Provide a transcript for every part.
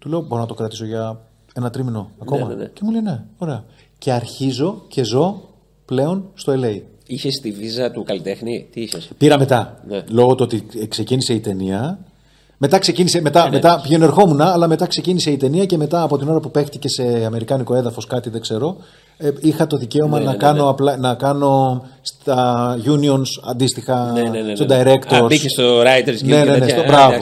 Του λέω: μπορώ να το κρατήσω για ένα τρίμηνο ακόμα? Ναι. Και μου λέει: ναι, ωραία. Και αρχίζω και ζω πλέον στο LA. Είχες τη βίζα του καλλιτέχνη, τι είχες? Πήρα μετά. Ναι. Λόγω του ότι ξεκίνησε η ταινία. Μετά πηγαίνω ερχόμουν, αλλά μετά ξεκίνησε η ταινία και μετά από την ώρα που παίχτηκε σε αμερικάνικο έδαφος κάτι δεν ξέρω, είχα το δικαίωμα να κάνω στα unions αντίστοιχα, στο directors. Μπήκε στο writers guild. Ναι, στο μπράβο.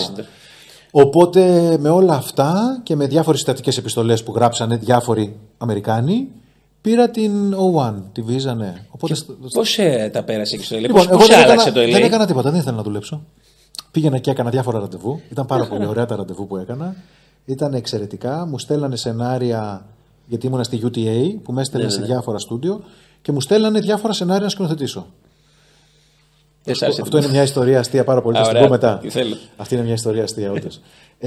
Οπότε με όλα αυτά και με διάφορες συστατικές επιστολές που γράψανε διάφοροι Αμερικάνοι, πήρα την O1, τη βίζα, ναι. Πώς τα πέρασε και στο LA, Λοιπόν, πώς άλλαξε το LA? Δεν έκανα τίποτα, δεν ήθελα να δουλέψω. Πήγαινα και έκανα διάφορα ραντεβού. Ήταν πάρα πολύ ωραία τα ραντεβού που έκανα. Ήταν εξαιρετικά. Μου στέλνανε σενάρια, γιατί ήμουνα στη UTA, που με έστελνε σε διάφορα στούντιο και μου στέλνανε διάφορα σενάρια να σκηνοθετήσω. Αυτό είναι μια ιστορία αστεία πάρα πολύ. Θα την πω μετά. Αυτή είναι μια ιστορία αστεία, όντως.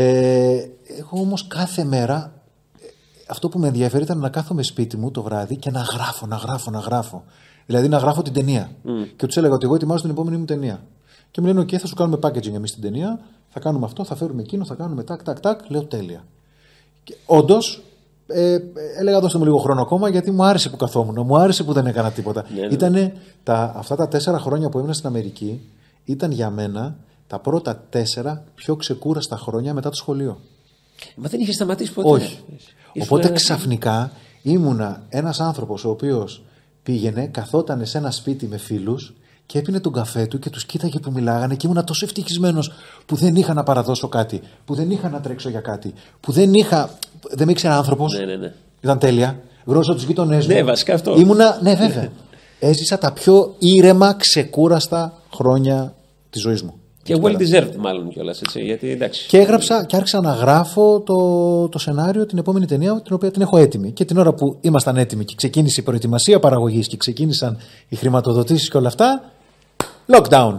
Εγώ όμως κάθε μέρα αυτό που με ενδιαφέρει ήταν να κάθομαι σπίτι μου το βράδυ και να γράφω. Δηλαδή να γράφω την ταινία. Και τους έλεγα ότι εγώ ετοιμάζω την επόμενη μου ταινία. Και μου λένε: OK, θα σου κάνουμε packaging εμείς την ταινία, θα κάνουμε αυτό, θα φέρουμε εκείνο, θα κάνουμε τάκ. Λέω: τέλεια. Και όντως, έλεγα: δώστε μου λίγο χρόνο ακόμα, γιατί μου άρεσε που καθόμουν, μου άρεσε που δεν έκανα τίποτα. Ήτανε αυτά τα 4 χρόνια που έμεινα στην Αμερική, ήταν για μένα τα πρώτα 4 πιο ξεκούραστα χρόνια μετά το σχολείο. Μα δεν είχε σταματήσει ποτέ? Όχι. Οπότε ξαφνικά ήμουνα ένας άνθρωπος ο οποίος πήγαινε, καθότανε σε ένα σπίτι με φίλους και έπινε τον καφέ του και τους κοίταγε που μιλάγανε και ήμουνα τόσο ευτυχισμένος που δεν είχα να παραδώσω κάτι, που δεν είχα να τρέξω για κάτι, που δεν με ήξερε άνθρωπος. Ναι. Ήταν τέλεια. Γνώρισα τους γείτονές μου. Ναι, βασικά αυτό. Ναι, βέβαια. Έζησα τα πιο ήρεμα, ξεκούραστα χρόνια της ζωής μου. Και well deserved μάλλον κιόλας, έτσι, γιατί εντάξει. Και έγραψα και άρχισα να γράφω το σενάριο, την επόμενη ταινία, την οποία την έχω έτοιμη. Και την ώρα που ήμασταν έτοιμοι και ξεκίνησε η προετοιμασία παραγωγής και ξεκίνησαν οι χρηματοδοτήσεις και όλα αυτά, lockdown.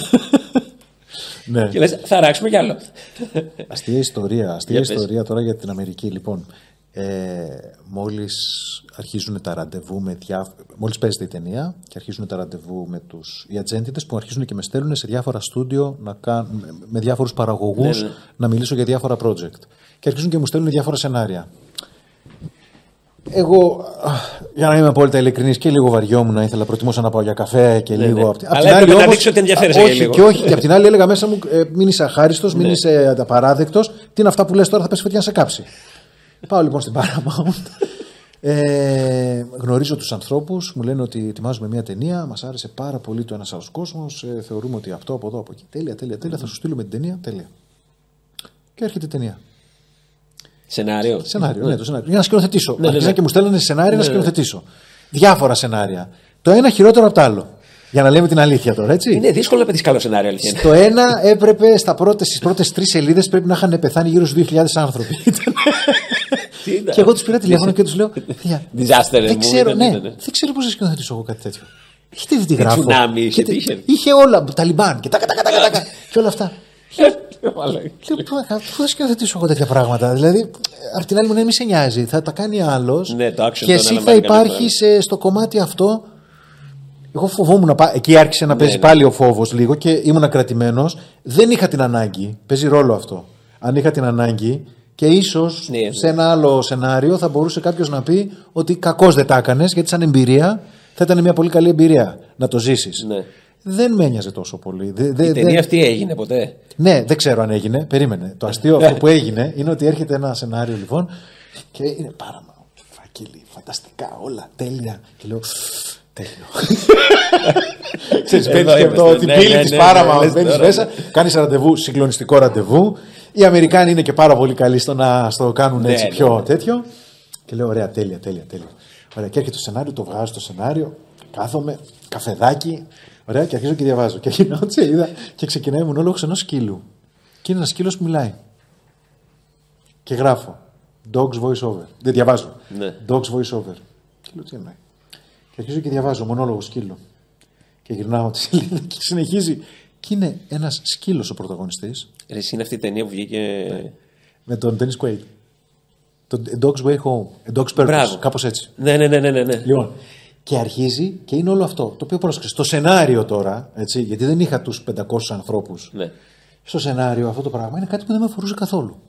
Ναι. Και λες, θα αράξουμε κι άλλο. Αστεία ιστορία τώρα για την Αμερική. Λοιπόν, μόλις αρχίζουν τα ραντεβού μόλις παίζεται η ταινία και αρχίζουν τα ραντεβού με οι ατζέντιδες που αρχίζουν και με στέλνουν σε διάφορα στούντιο με διάφορους παραγωγούς να μιλήσω για διάφορα project. Και αρχίζουν και μου στέλνουν διάφορα σενάρια. Εγώ, για να είμαι απόλυτα ειλικρινής, και λίγο βαριόμουν, ήθελα, προτιμούσα να πάω για καφέ και λίγο. Αλλά έπρεπε να δείξω ότι ενδιαφέρεσαι για λίγο. Και απ' την άλλη έλεγα μέσα μου, μην είσαι αχάριστος, μην είσαι απαράδεκτος. Τι είναι αυτά που λες τώρα, θα πέσει φωτιά να σε κάψει. Πάω λοιπόν στην Paramount. Γνωρίζω τους ανθρώπους, μου λένε ότι ετοιμάζουμε μια ταινία, μας άρεσε πάρα πολύ το Ένας άλλος κόσμος, θεωρούμε ότι αυτό από εδώ από εκεί. Τέλεια, θα σου στείλουμε την ταινία. Τέλεια. Και έρχεται η ταινία. Σενάριο, ναι, το σενάριο. Για να σκηνοθετήσω. Αρχίζαν και μου στέλνανε σενάρια να σκηνοθετήσω. Διάφορα σενάρια. Το ένα χειρότερο από το άλλο. Για να λέμε την αλήθεια τώρα, έτσι. Είναι δύσκολο να πετύχεις καλό σενάριο, αλήθεια. Στο ένα έπρεπε στις πρώτες 3 σελίδες πρέπει να είχαν πεθάνει γύρω στους 2.000 άνθρωποι. Και εγώ τους πήρα τηλέφωνο και τους λέω: δεν ξέρω πώς θα σκηνοθετήσω εγώ κάτι τέτοιο. Έχετε δει τι γράφω? Είχε όλα, Ταλιμπάν και και όλα αυτά. Πού θα σκηνοθετήσω εγώ τέτοια πράγματα? Δηλαδή, απ' την άλλη μου, μη σε νοιάζει, θα τα κάνει άλλος και εσύ θα υπάρχεις στο κομμάτι αυτό. Εγώ φοβόμουν εκεί άρχισε να παίζει πάλι ο φόβος λίγο και ήμουν κρατημένος. Δεν είχα την ανάγκη. Παίζει ρόλο αυτό. Αν είχα την ανάγκη και ίσως σε ένα άλλο σενάριο θα μπορούσε κάποιος να πει ότι κακώς δεν τα έκανες, γιατί σαν εμπειρία θα ήταν μια πολύ καλή εμπειρία να το ζήσεις. Δεν με ένοιαζε τόσο πολύ. Η ταινία αυτή έγινε ποτέ? Ναι, δεν ξέρω αν έγινε. Περίμενε. Το αστείο αυτό που έγινε είναι ότι έρχεται ένα σενάριο λοιπόν και είναι Paramount, φάκελοι, φανταστικά, όλα τέλεια. Και λέω: τέλειο. Ξέρεις, παίρνεις και την πύλη της Paramount, μπαίνεις μέσα, κάνεις ραντεβού, συγκλονιστικό ραντεβού. Οι Αμερικάνοι είναι και πάρα πολύ καλοί στο να το κάνουν έτσι πιο τέτοιο. Και λέω: ωραία, τέλεια. Ωραία, και έρχεται το σενάριο, το βγάζω το σενάριο, κάθομαι, καφεδάκι. Ωραία, και αρχίζω και διαβάζω. Και γυρνάω τη σελίδα και ξεκινάει ο μονόλογος ενός σκύλου. Και είναι ένας σκύλος που μιλάει. Και γράφω: Dogs voice over. Δεν διαβάζω. Dogs voice over. Και λέω: τι εννοεί? Και αρχίζω και διαβάζω μονόλογο σκύλου. Και γυρνάω τη σελίδα και συνεχίζει. Και είναι ένας σκύλος ο πρωταγωνιστής. Εσύ είναι αυτή η ταινία που βγήκε. Με τον Dennis Quaid. Το A Dog's Way Home. A Dog's Purpose. Κάπως έτσι. Ναι. Λοιπόν, και αρχίζει και είναι όλο αυτό. Το οποίο πρόσεξε. Στο σενάριο τώρα, έτσι, γιατί δεν είχα τους 500 ανθρώπους. Στο σενάριο αυτό το πράγμα είναι κάτι που δεν με αφορούσε καθόλου.